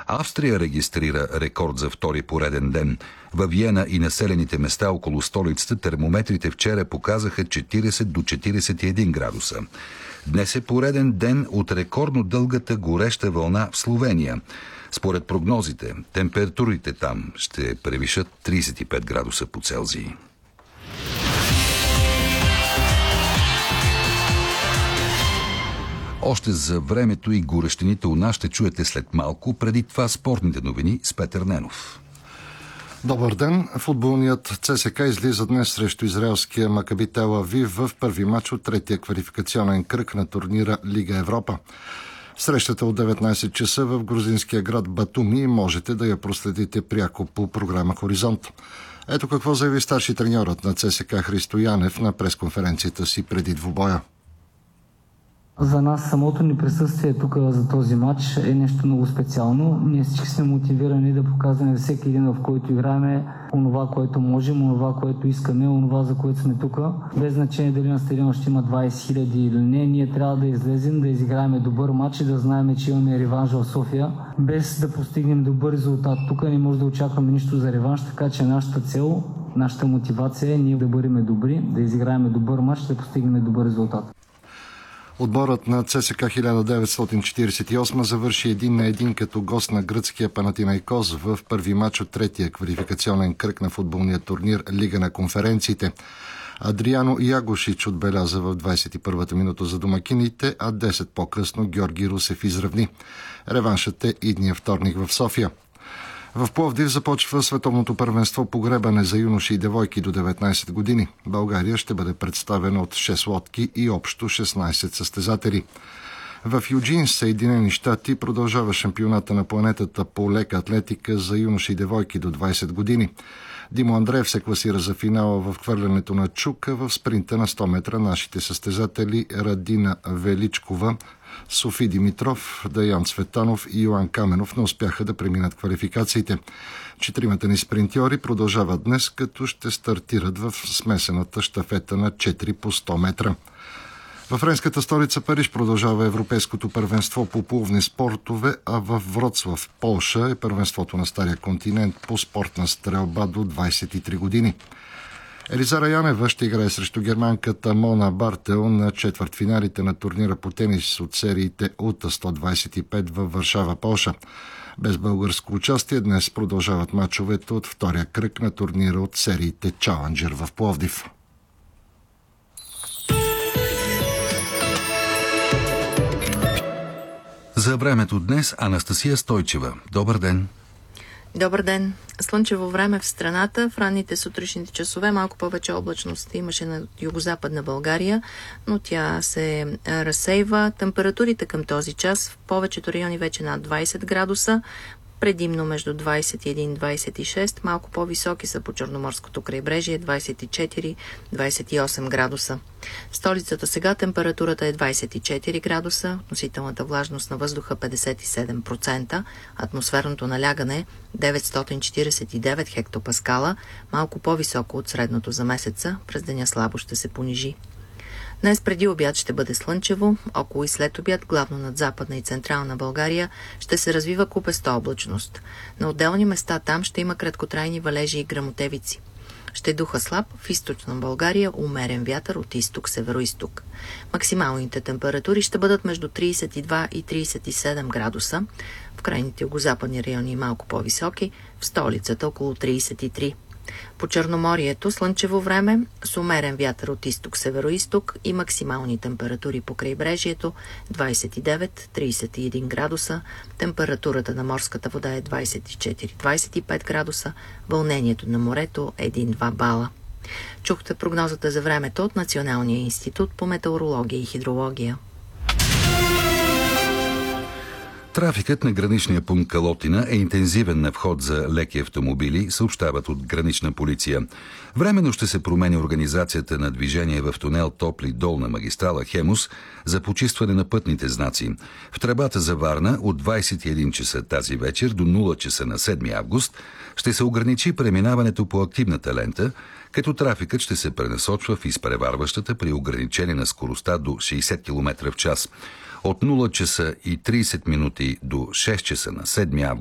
Австрия регистрира рекорд за втори пореден ден. Във Виена и населените места около столицата термометрите вчера показаха 40 до 41 градуса. Днес е пореден ден от рекордно дългата гореща вълна в Словения. Според прогнозите, температурите там ще превишат 35 градуса по Целзий. Още за времето и горещините у нас ще чуете след малко. Преди това спортните новини с Петър Ненов. Добър ден! Футболният ЦСКА излиза днес срещу израелския Макаби Тел Авив в първи матч от третия квалификационен кръг на турнира Лига Европа. Срещата от 19 часа в грузинския град Батуми можете да я проследите пряко по програма Хоризонт. Ето какво заяви старши треньорът на ЦСКА Христо Янев на пресконференцията си преди двубоя. За нас самото ни присъствие тук за този матч е нещо много специално. Ние всички сме мотивирани да показваме всеки един, в който играем, онова, което можем, онова, което искаме, онова, за което сме тук. Без значение дали на стадиона ще има 20 000 или не, ние трябва да излезем, да изиграем добър матч и да знаем, че имаме реванш в София. Без да постигнем добър резултат тук, не може да очакваме нищо за реванш, така че нашата цел, нашата мотивация е ние да бъдем добри, да изиграем добър матч, да постигнем добър резултат. Отборът на ЦСКА 1948 завърши 1-1 като гост на гръцкия Панатинайкос в първи матч от третия квалификационен кръг на футболния турнир Лига на конференциите. Адриано Ягошич отбеляза в 21-та минута за домакините, а 10 по-късно Георги Русев изравни. Реваншът е идния вторник в София. В Пловдив започва световното първенство по гребане за юноши и девойки до 19 години. България ще бъде представена от 6 лодки и общо 16 състезатели. В Юджин, Съединени щати, продължава шампионата на планетата по лека атлетика за юноши и девойки до 20 години. Димо Андреев се класира за финала в хвърлянето на чука. В спринта на 100 метра нашите състезатели Радина Величкова, Софи Димитров, Даян Цветанов и Йоан Каменов не успяха да преминат квалификациите. Четиримата ни спринтьори продължават днес, като ще стартират в смесената щафета на 4 по 100 метра. Във френската столица Париж продължава европейското първенство по плувни спортове, а в Вроцлав, Полша, е първенството на Стария континент по спортна стрелба до 23 години. Елизара Янева ще играе срещу германката Мона Бартел на четвъртфиналите на турнира по тенис от сериите УТА 125 във Варшава, Полша. Без българско участие днес продължават мачовете от втория кръг на турнира от сериите Чаленджер в Пловдив. За времето днес Анастасия Стойчева. Добър ден! Добър ден! Слънчево време в страната. В ранните сутрешните часове малко повече облачност имаше на югозападна България, но тя се разсейва. Температурите към този час в повечето райони вече над 20 градуса, предимно между 21 и 26, малко по-високи са по Черноморското крайбрежие, 24-28 градуса. В столицата сега температурата е 24 градуса, относителната влажност на въздуха 57%, атмосферното налягане 949 хектопаскала, малко по-високо от средното за месеца, през деня слабо ще се понижи. Днес преди обяд ще бъде слънчево, около и след обяд, главно над Западна и Централна България, ще се развива купеста облачност. На отделни места там ще има краткотрайни валежи и гръмотевици. Ще духа слаб, в източна България умерен вятър от изток-североизток. Максималните температури ще бъдат между 32 и 37 градуса, в крайните югозападни райони малко по-високи, в столицата около 33. По Черноморието слънчево време с умерен вятър от изток-североизток и максимални температури по крайбрежието 29-31 градуса, температурата на морската вода е 24-25 градуса, вълнението на морето 1-2 бала. Чухте прогнозата за времето от Националния институт по метеорология и хидрология. Трафикът на граничния пункт Калотина е интензивен на вход за леки автомобили, съобщават от гранична полиция. Временно ще се промени организацията на движение в тунел Топли дол на магистрала Хемус за почистване на пътните знаци. В тръбата за Варна от 21 часа тази вечер до 0 часа на 7 август ще се ограничи преминаването по активната лента, като трафикът ще се пренасочва в изпреварващата при ограничение на скоростта до 60 км в час. От 0 часа и 30 минути до 6 часа на 7 август